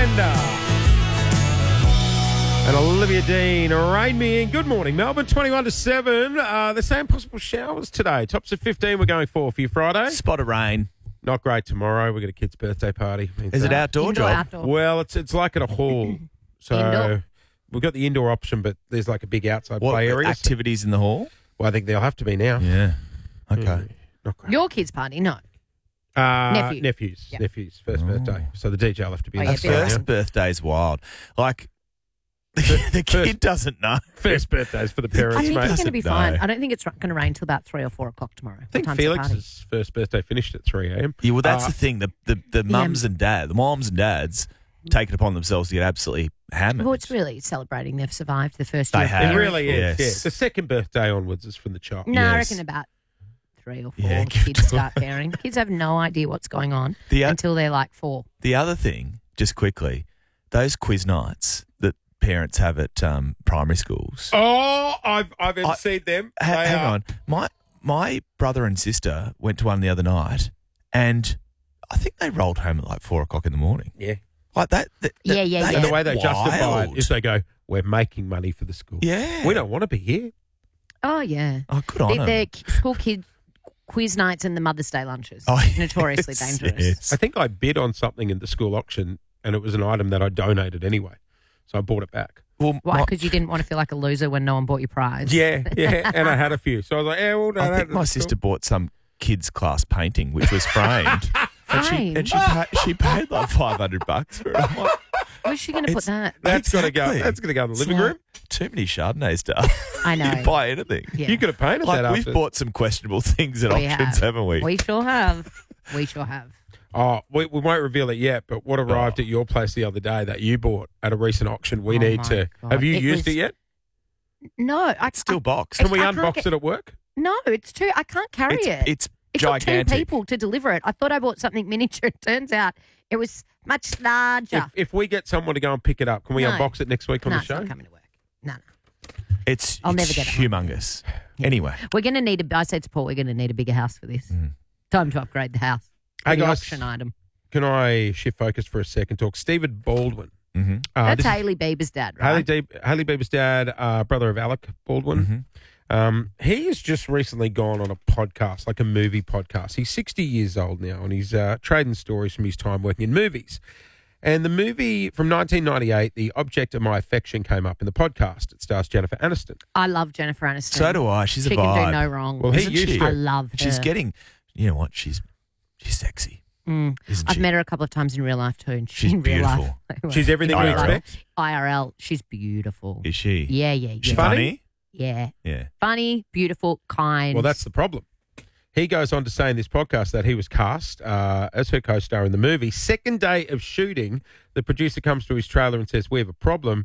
Miranda. And Olivia Dean, Rain Me In. Good morning, Melbourne, 21 to 7. They're saying possible showers today. Tops of 15 we're going for your Friday. Spot of rain. Not great tomorrow. We've got a kid's birthday party. Is it outdoor, Indoor, job? outdoor. Well, it's like at a hall. So Indoor? we've got the indoor option, but there's like a big outside What play area. activities in the hall? Well, I think they'll have to be now. Yeah. Okay. Not great. Your kid's party, no. Nephew. Nephew's. Yeah. Nephew's first birthday. So the DJ will have to be Oh, in yeah, the fair First enough. birthday's wild. Like, the kid doesn't know. First birthdays for the I parents, think mate. it's going to be No. fine. I don't think it's going to rain till about 3 or 4 o'clock tomorrow. I think Felix's first birthday finished at 3 a.m. Yeah, well, that's the thing. The moms and dads take it upon themselves to get absolutely hammered. Well, it's really celebrating they've survived the first They year. have. It really is. Yes. Yeah. The second birthday onwards is from the child. No, I Yes. reckon about 3 or 4 Yeah, give it kids to start caring. Kids have no idea what's going on The, until they're like 4. the other thing, just quickly, those quiz nights that parents have at primary schools. Oh, I've emceed them. They Hang are- on. My brother and sister went to one the other night, and I think they rolled home at like 4 o'clock in the morning. Yeah. Like that. Yeah. And the way they justify it wild. is they go, we're making money for the school. Yeah. We don't want to be here. Oh, yeah. Oh, good on They're them. school kids quiz nights and the Mother's Day lunches. Oh, Notoriously yes, dangerous. yes. I think I bid on something in the school auction and it was an item that I donated anyway. So I bought it back. Well, Why? Because you didn't want to feel like a loser when no one bought your prize. Yeah. And I had a few. So I was like, yeah, well, no, I think my sister bought some kids' class painting, which was framed. Framed? She paid like $500 for it. I'm like, Where's she going to put that? That's got to go. Exactly. That's going to go in the it's living like room. Too many Chardonnay stuff. I know. You buy anything. Yeah. You could have painted Like that we've after. bought some questionable things at We auctions, have. haven't we? We sure have. We sure have. Oh, we won't reveal it yet, but what arrived at your place the other day that you bought at a recent auction, we Oh need my to. God. Have you It used was- it yet? No, It's still boxed. Can we I can't unbox get- it at work? No, it's too. I can't carry it. It's It took gigantic. 2 people to deliver it. I thought I bought something miniature. It turns out it was much larger. If we get someone to go and pick it up, can we No. unbox it next week on No, the it's show? not coming to work. No. It's I'll never get it. humongous. Anyway, We're going to need I said to Paul, we're going to need a bigger house for this. Time to upgrade the house. Hey, For the guys. auction item. Can I shift focus for a second? Talk Stephen Baldwin. Mhm. That's this is Hailey Bieber's dad, right? Hailey Bieber's dad, brother of Alec Baldwin. He has just recently gone on a podcast, like a movie podcast. He's 60 years old now, and he's trading stories from his time working in movies. And the movie from 1998, The Object of My Affection, came up in the podcast. It stars Jennifer Aniston. I love Jennifer Aniston. so do I. She's She a can vibe. do no wrong. Well, he Isn't used she? to. I love her. She's getting, you know what? She's sexy, isn't I've she? met her a couple of times in real life too. And She's in real life, beautiful. She's everything we IRL. expect. IRL, she's beautiful. Is she? Yeah. She's Funny? funny. Yeah. Yeah. Funny, beautiful, kind. Well, that's the problem. He goes on to say in this podcast that he was cast as her co-star in the movie. Second day of shooting, the producer comes to his trailer and says, "We have a problem.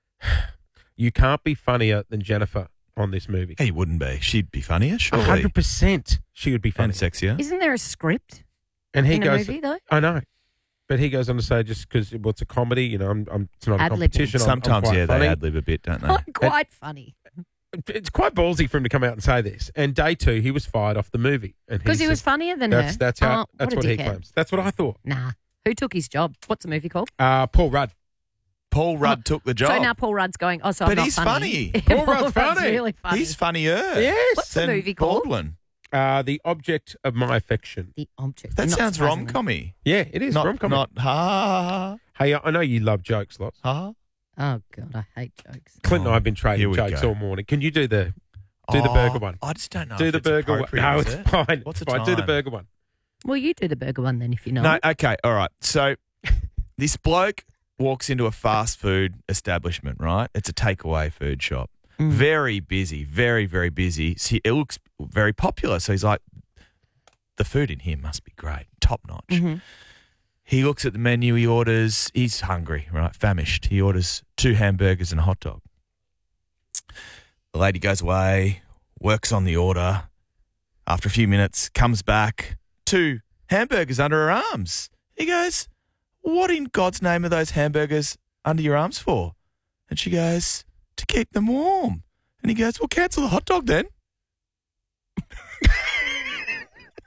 You can't be funnier than Jennifer on this movie." He wouldn't be. She'd be funnier, surely. 100% she would be funny. And sexier. Isn't there a script And he in goes, a movie though? I know. But he goes on to say, just because it's a comedy, you know, it's not a Ad-libbing. competition. I'm Sometimes, quite yeah, funny. they ad-lib a bit, don't they? Quite funny. It's quite ballsy for him to come out and say this. And day 2, he was fired off the movie. Because he was funnier than her. That's how. Oh, That's what what a he dickhead. claims. That's what I thought. Nah. Who took his job? What's the movie called? Paul Rudd. Paul Rudd took the job. So now Paul Rudd's going, oh, so But I'm not he's funny. funny. Paul Rudd's funny. really funny. He's funnier. Yes. What's the than movie called? Baldwin. The Object of My Affection. The Object. That Not sounds surprisingly. rom-commy. Yeah, it is. Not rom-com. not ha Hey, I know you love jokes lots. ha. Oh, God, I hate jokes. Clint and I have been here trading we jokes go. all morning. Can you do the burger one? I just don't know. Do if the it's burger one. appropriate, No, is it's it? fine. What's It's the fine. Do the time? burger one. Well, you do the burger one then if you know. No, okay, all right. So this bloke walks into a fast food establishment, right? It's a takeaway food shop. Very busy, very, very busy. See, it looks very popular. So he's like, the food in here must be great, top notch. He looks at the menu, he orders, he's hungry, right? Famished. He orders 2 hamburgers and a hot dog. The lady goes away, works on the order. After a few minutes, comes back, 2 hamburgers under her arms. He goes, what in God's name are those hamburgers under your arms for? And she goes, to keep them warm. And he goes, well, cancel the hot dog then.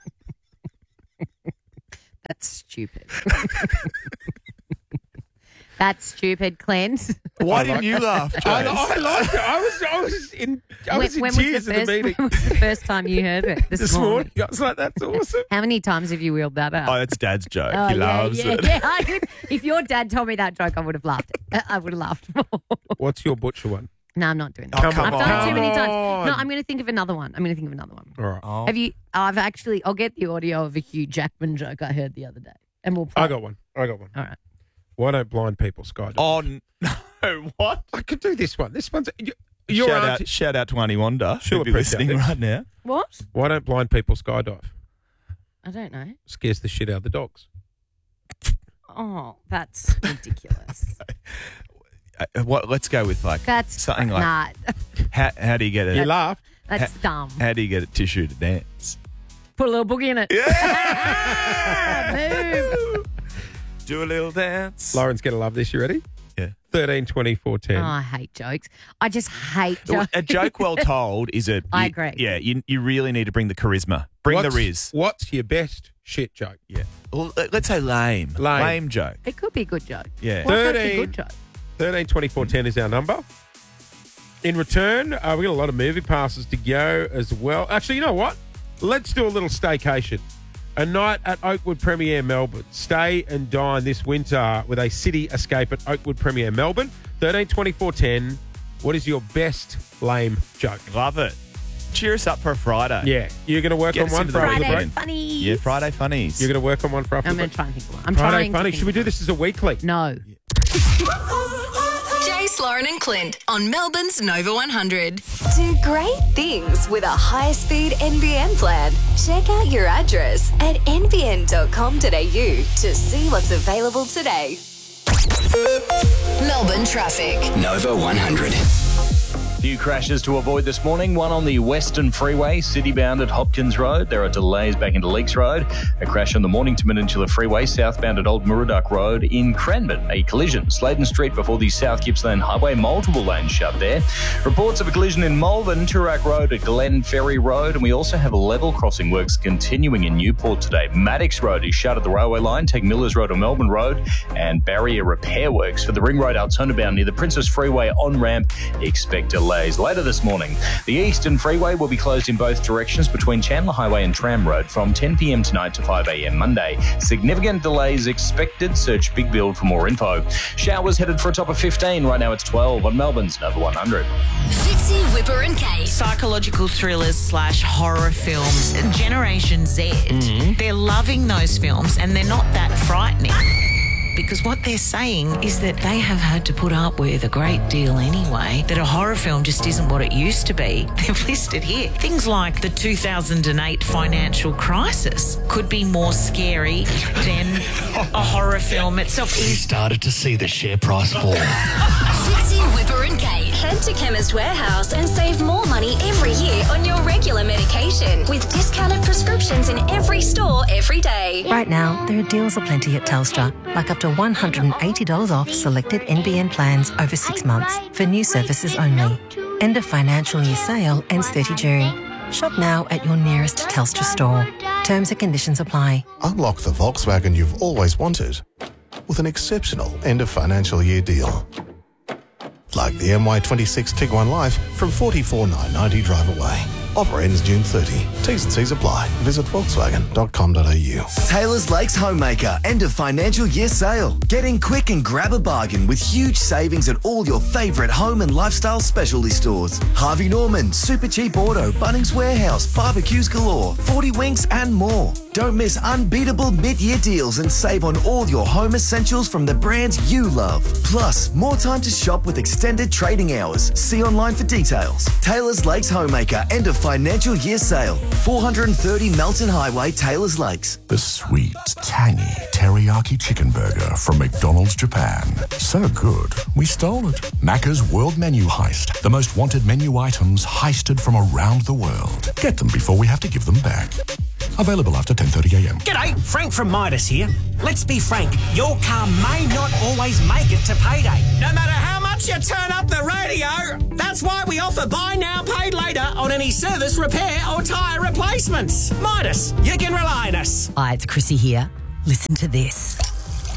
That's stupid. That's stupid, Clint. Why didn't you laugh, I Jace? liked it. I was in tears in the meeting. When was the first time you heard it? This morning. I was like, that's awesome. How many times have you wheeled that out? Oh, that's Dad's joke. Oh, He loves it. Yeah. If your dad told me that joke, I would have laughed. I would have laughed more. What's your butcher one? No, I'm not doing that. Oh, come I've done it too many on. times. No, I'm going to think of another one. All right. Oh. Have you? I'll get the audio of a Hugh Jackman joke I heard the other day, and we'll. Play. I got one. All right. Why don't blind people skydive? Oh, no. What? I could do this one. This one's your auntie. Shout out to Auntie Wanda. She'll Who'll be appreciate listening it. right now. What? Why don't blind people skydive? I don't know. Scares the shit out of the dogs. Oh, that's ridiculous. Let's go with That's something like nah. how do you get You it? laughed. That's dumb. How do you get a tissue to dance? Put a little boogie in it. Move. Do a little dance. Lauren's going to love this. You ready? Yeah. 13, 24, 10. Oh, I hate jokes. I just hate jokes. A joke well told is a. I agree. Yeah, you really need to bring the charisma. Bring the riz. What's your best shit joke? Yeah. Well, let's say lame. Lame joke. It could be a good joke. Yeah. Why can't it be a 13. good joke? 13, 24, 10 is our number. In return, we got a lot of movie passes to go as well. Actually, you know what? Let's do a little staycation. A night at Oakwood Premier Melbourne. Stay and dine this winter with a city escape at Oakwood Premier Melbourne. 13, 24, 10. What is your best lame joke? Love it. Cheer us up for a Friday. Yeah. You're going to work Get on us one into for the after the Friday break? funnies. Yeah, Friday funnies. You're going to work on one for after I'm the going break? to try and think of one. I'm Friday trying to funny. think Should we of do this as a weekly? No. Jace, Lauren and Clint on Melbourne's Nova 100. Do great things with a high-speed NBN plan. Check out your address at nbn.com.au to see what's available today. Melbourne traffic. Nova 100. Few crashes to avoid this morning. One on the Western Freeway, city-bound at Hopkins Road. There are delays back into Leaks Road. A crash on the Mornington Peninsula Freeway, southbound at Old Murdoch Road in Cranbourne. A collision. Sladen Street before the South Gippsland Highway. Multiple lanes shut there. Reports of a collision in Malvern, Toorak Road at Glen Ferry Road. And we also have level crossing works continuing in Newport today. Maddox Road is shut at the railway line. Take Millers Road or Melbourne Road. And barrier repair works for the Ring Road Altona bound near the Princess Freeway on-ramp. Expect delays later this morning. The Eastern Freeway will be closed in both directions between Chandler Highway and Tram Road from 10 p.m. tonight to 5 a.m. Monday. Significant delays expected. Search Big Build for more info. Showers headed for a top of 15. Right now it's 12 on Melbourne's Nova 100. Fitzy, Whipper and Kate. Psychological thrillers / horror films. Generation Z, they're loving those films and they're not that frightening. Because what they're saying is that they have had to put up with a great deal anyway, that a horror film just isn't what it used to be. They've listed here things like the 2008 financial crisis could be more scary than a horror film itself. We started to see the share price fall. Fitzy, Whipper and Kate. Head to Chemist Warehouse and save more money every year on your regular medication with discounted prescriptions in every store every day. Right now, there are deals aplenty at Telstra, like up to $180 off selected NBN plans over 6 months for new services only. End of financial year sale ends 30 June. Shop now at your nearest Telstra store. Terms and conditions apply. Unlock the Volkswagen you've always wanted with an exceptional end of financial year deal. Like the MY26 Tiguan Life from $44,990 drive away. Offer ends June 30. T's and C's apply. Visit volkswagen.com.au. Taylor's Lakes Homemaker end of financial year sale. Get in quick and grab a bargain with huge savings at all your favourite home and lifestyle specialty stores. Harvey Norman, Super Cheap Auto, Bunnings Warehouse, barbecues galore, 40 Winks and more. Don't miss unbeatable mid-year deals and save on all your home essentials from the brands you love. Plus, more time to shop with extended trading hours. See online for details. Taylor's Lakes Homemaker end of financial year sale. 430 Melton Highway, Taylor's Lakes. The sweet, tangy teriyaki chicken burger from McDonald's Japan. So good, we stole it. Macca's World Menu Heist. The most wanted menu items heisted from around the world. Get them before we have to give them back. Available after 10:30 a.m. G'day, Frank from Midas here. Let's be frank, your car may not always make it to payday. No matter how much you turn up the radio, that's why we offer buy now, paid later on any service, repair or tyre replacements. Midas, you can rely on us. Hi, it's Chrissy here. Listen to this.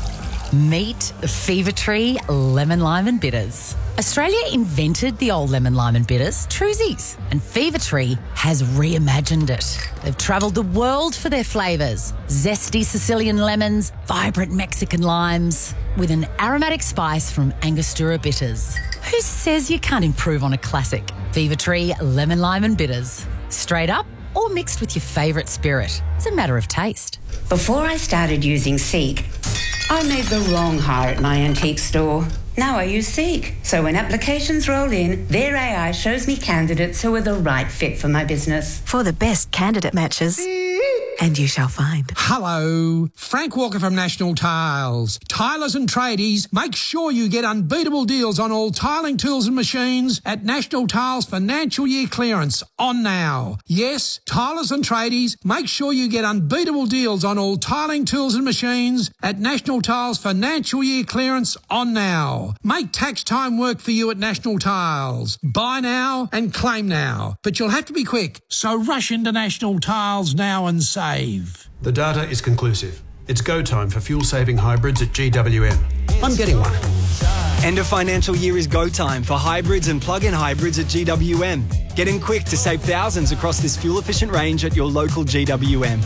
Meet Fever Tree Lemon Lime and Bitters. Australia invented the old lemon lime and bitters, Truzies, and Fever Tree has reimagined it. They've travelled the world for their flavours. Zesty Sicilian lemons, vibrant Mexican limes, with an aromatic spice from Angostura bitters. Who says you can't improve on a classic? Fever Tree Lemon Lime and Bitters. Straight up or mixed with your favourite spirit. It's a matter of taste. Before I started using Seek, I made the wrong hire at my antique store. Now I use Seek. So when applications roll in, their AI shows me candidates who are the right fit for my business. For the best candidate matches. And you shall find. Hello, Frank Walker from National Tiles. Tilers and tradies, make sure you get unbeatable deals on all tiling tools and machines at National Tiles Financial Year Clearance on now. Yes, tilers and tradies, make sure you get unbeatable deals on all tiling tools and machines at National Tiles Financial Year Clearance on now. Make tax time work for you at National Tiles. Buy now and claim now. But you'll have to be quick, so rush into National Tiles now and save. The data is conclusive. It's go time for fuel-saving hybrids at GWM. I'm getting one. End of financial year is go time for hybrids and plug-in hybrids at GWM. Get in quick to save thousands across this fuel-efficient range at your local GWM.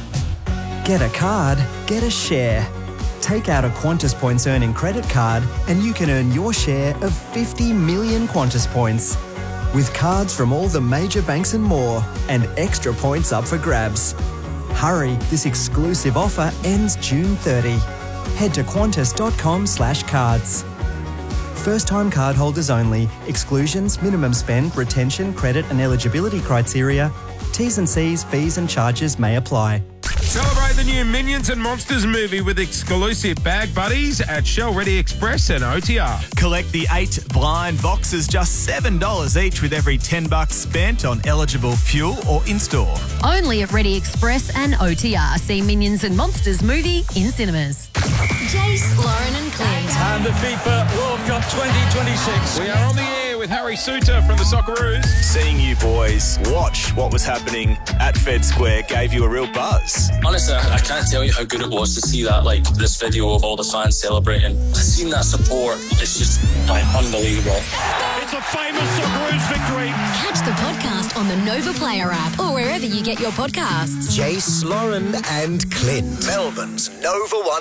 Get a card, get a share. Take out a Qantas Points earning credit card and you can earn your share of 50 million Qantas Points. With cards from all the major banks and more, and extra points up for grabs. Hurry, this exclusive offer ends June 30. Head to qantas.com/cards. First-time cardholders only. Exclusions, minimum spend, retention, credit and eligibility criteria. T's and C's, fees and charges may apply. Celebrate the new Minions and Monsters movie with exclusive bag buddies at Shell Ready Express and OTR. Collect the 8 blind boxes, just $7 each with every $10 spent on eligible fuel or in-store. Only at Ready Express and OTR. See Minions and Monsters movie in cinemas. Jace, Lauren and Clint. And the FIFA World Cup 2026. We are on the air with Harry Suter from the Socceroos. Seeing you boys watch what was happening at Fed Square gave you a real buzz. Honestly, I can't tell you how good it was to see that, this video of all the fans celebrating. Seeing that support, it's just unbelievable. It's a famous Socceroos victory. Catch the podcast on the Nova Player app or wherever you get your podcasts. Jace, Lauren and Clint. Melbourne's Nova 1.